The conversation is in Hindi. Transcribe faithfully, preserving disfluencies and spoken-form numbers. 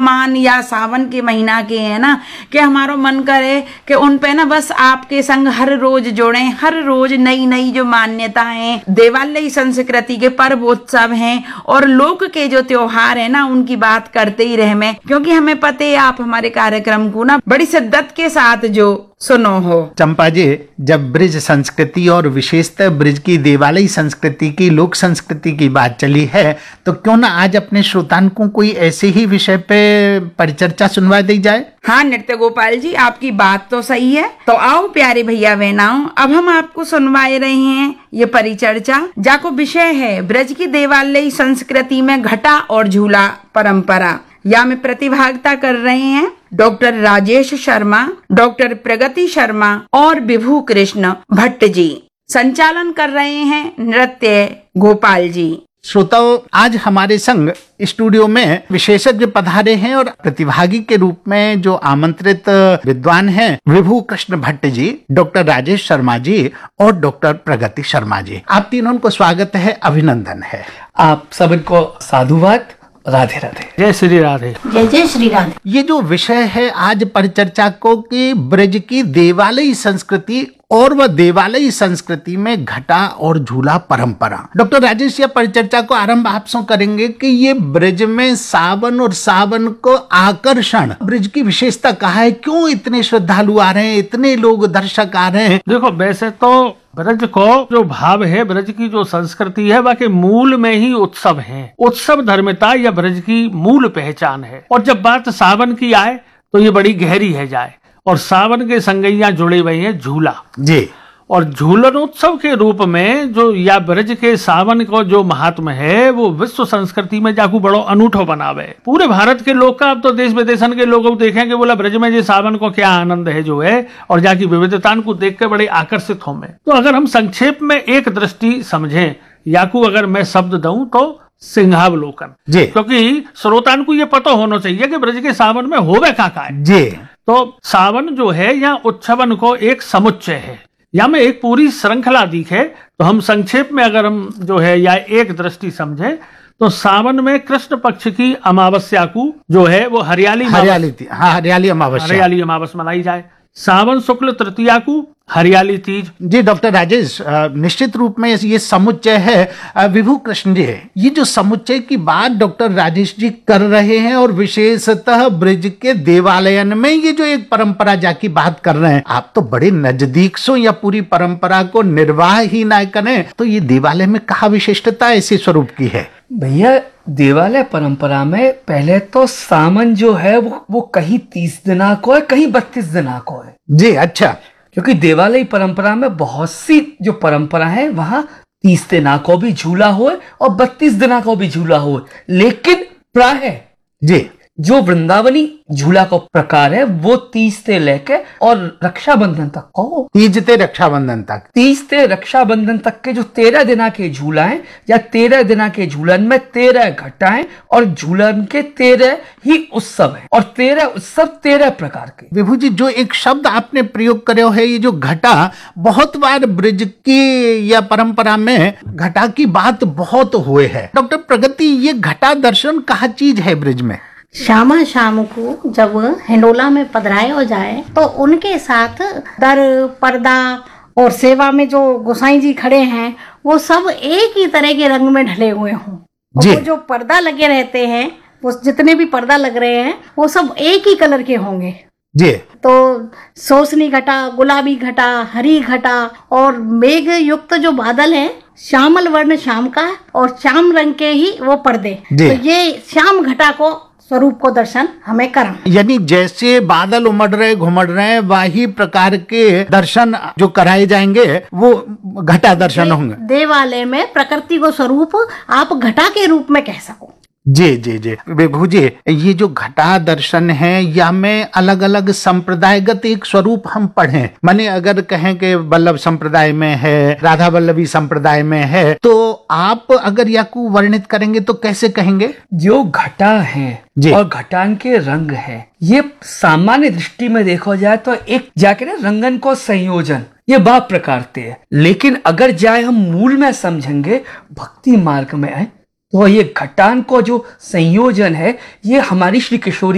मान या सावन के महीना के है ना, कि हमारा मन करे कि उन पे ना बस आपके संग हर रोज जोड़े, हर रोज नई नई जो मान्यताएं, देवालयी संस्कृति के पर्व उत्सव हैं और लोक के जो त्योहार है ना, उनकी बात करते ही रहे मैं, क्योंकि हमें पता है आप हमारे कार्यक्रम को ना बड़ी शिद्दत के साथ जो सुनो हो। चंपा जी, जब ब्रिज संस्कृति और विशेषतः ब्रिज की देवालयी संस्कृति की, लोक संस्कृति की बात चली है, तो क्यों ना आज अपने श्रोताओं को कोई ऐसे ही विषय पे परिचर्चा सुनवा दी जाए। हाँ नृत्य गोपाल जी, आपकी बात तो सही है। तो आओ प्यारे भैया बहनाओं, अब हम आपको सुनवाए रहे हैं ये परिचर्चा, जाको विषय है ब्रज की देवालयी संस्कृति में घटा और झूला परंपरा। या में प्रतिभागिता कर रहे हैं डॉक्टर राजेश शर्मा, डॉक्टर प्रगति शर्मा और विभू कृष्ण भट्ट जी। संचालन कर रहे हैं नृत्य गोपाल जी। श्रोताओं, आज हमारे संग स्टूडियो में विशेषज्ञ पधारे हैं और प्रतिभागी के रूप में जो आमंत्रित विद्वान हैं विभू कृष्ण भट्ट जी, डॉक्टर राजेश शर्मा जी और डॉक्टर प्रगति शर्मा जी। आप तीनों को स्वागत है, अभिनंदन है। आप सबको साधुवाद, राधे राधे, जय श्री राधे, जय जय श्री राधे। ये जो विषय है आज परिचर्चा को कि ब्रज की देवालयी संस्कृति और वह देवालयी संस्कृति में घटा और झूला परंपरा। डॉक्टर राजेश, यह परिचर्चा को आरंभ आपसे करेंगे कि ये ब्रज में सावन और सावन को आकर्षण, ब्रज की विशेषता कहा है, क्यों इतने श्रद्धालु आ रहे हैं, इतने लोग दर्शक आ रहे हैं। देखो, वैसे तो ब्रज को जो भाव है, ब्रज की जो संस्कृति है, बाकी मूल में ही उत्सव है। उत्सव धर्मिता या ब्रज की मूल पहचान है। और जब बात सावन की आए तो ये बड़ी गहरी है जाए, और सावन के संगैया जुड़ी हुई है झूला जी। और झूलन उत्सव के रूप में जो या ब्रज के सावन को जो महात्म है, वो विश्व संस्कृति में जाकू बड़ो अनूठो बनावे। पूरे भारत के लोग का, अब तो देश विदेशन के लोग देखेंगे बोला ब्रज में जो सावन को क्या आनंद है जो है, और जाकी विविधता को देख के बड़े आकर्षित हो में। तो अगर हम संक्षेप में एक दृष्टि समझें, याकू अगर मैं शब्द दूं तो सिंहावलोकन जी, क्योंकि श्रोतान को ये पता होना चाहिए कि ब्रज के सावन में होवे का का है जी। तो सावन जो है या उत्सवन को एक समुच्चय है, या में एक पूरी श्रृंखला दिखे। तो हम संक्षेप में अगर हम जो है या एक दृष्टि समझे तो सावन में कृष्ण पक्ष की अमावस्या को जो है वो हरियाली हरियाली हाँ हरियाली अमावस्या हरियाली अमावस्या मनाई जाए। सावन शुक्ल तृतीया को हरियाली तीज। जी डॉक्टर राजेश, निश्चित रूप में ये समुच्चय है। विभू कृष्ण जी, ये जो समुच्चय की बात डॉक्टर राजेश जी कर रहे हैं और विशेषतः ब्रज के देवालयन में ये जो एक परंपरा जाकी बात कर रहे हैं, आप तो बड़े नजदीक सो या पूरी परंपरा को निर्वाह ही ना करें, तो ये देवालय में कहा विशिष्टता ऐसी स्वरूप की है। भैया, देवालय परंपरा में पहले तो सावन जो है वो, वो कहीं तीस दिना को है, कहीं बत्तीस दिना को है जी। अच्छा, क्योंकि देवालय परंपरा में बहुत सी जो परंपरा है वहां तीस दिना को भी झूला हो और बत्तीस दिना को भी झूला हो, लेकिन प्राय जी जो वृंदावनी झूला का प्रकार है वो तीस से लेके और रक्षाबंधन तक को तीज ते रक्षाबंधन तक तीस से रक्षाबंधन तक के जो तेरह दिना के झूला है या तेरह दिना के झूलन में तेरह घटाएं और झूलन के तेरह ही उत्सव है और तेरह उत्सव तेरह प्रकार के। विभू जी, जो एक शब्द आपने प्रयोग करे है, ये जो घटा, बहुत बार ब्रज की या परंपरा में घटा की बात बहुत हुए है। डॉक्टर प्रगति, ये घटा दर्शन कहा चीज है ब्रज में? श्यामा शाम को जब हिंडोला में पधराए हो जाए तो उनके साथ दर पर्दा और सेवा में जो गोसाई जी खड़े हैं वो सब एक ही तरह के रंग में ढले हुए हों। वो जो पर्दा लगे रहते हैं, वो जितने भी पर्दा लग रहे हैं वो सब एक ही कलर के होंगे जी। तो सोसनी घटा, गुलाबी घटा, हरी घटा और मेघ युक्त जो बादल है, श्यामल वर्ण श्याम का और श्याम रंग के ही वो पर्दे। तो ये श्याम घटा को स्वरूप को दर्शन हमें करा, यानी जैसे बादल उमड़ रहे घुमड़ रहे वही प्रकार के दर्शन जो कराए जाएंगे वो घटा दर्शन होंगे। देवालय में प्रकृति को स्वरूप आप घटा के रूप में कह सको। जी जी जी विभू जी, ये जो घटा दर्शन है या में अलग अलग संप्रदायगत एक स्वरूप हम पढ़ें, माने अगर कहें कि वल्लभ संप्रदाय में है, राधा वल्लभी संप्रदाय में है, तो आप अगर याकू वर्णित करेंगे तो कैसे कहेंगे? जो घटा है और घटान के रंग है, ये सामान्य दृष्टि में देखा जाए तो एक जाके ना रंगन को संयोजन ये बाप प्रकार है, लेकिन अगर जाए हम मूल में समझेंगे, भक्ति मार्ग में है, तो ये घटान को जो संयोजन है ये हमारी श्री किशोरी